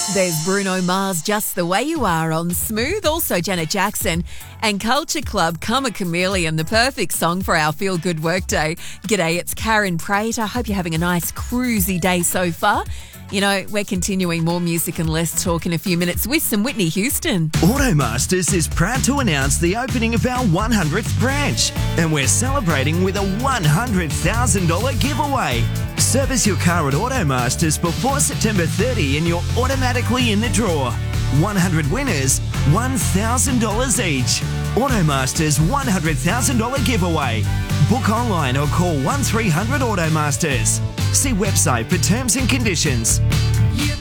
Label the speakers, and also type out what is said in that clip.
Speaker 1: There's Bruno Mars, Just the Way You Are on Smooth. Also Janet Jackson and Culture Club, Come a Chameleon, the perfect song for our feel-good workday. G'day, it's Karen Prater. I hope you're having a nice cruisy day so far. You know, we're continuing more music and less talk in a few minutes with some Whitney Houston.
Speaker 2: Automasters is proud to announce the opening of our 100th branch, and we're celebrating with a $100,000 giveaway. Service your car at Automasters before September 30 and you're automatically in the draw. 100 winners, $1,000 each. Automasters $100,000 giveaway. Book online or call 1300 Automasters. See website for terms and conditions.